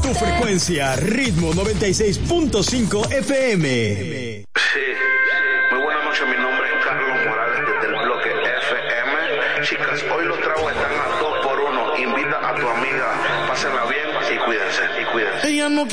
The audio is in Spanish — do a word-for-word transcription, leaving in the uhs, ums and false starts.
Tu frecuencia, Ritmo noventa y seis punto cinco F M. Sí, muy buenas noches, mi nombre es Carlos Morales desde el bloque F M. Chicas, hoy los tragos están a dos por uno. Invita a tu amiga, pásenla bien y cuídense, y cuídense. Ella no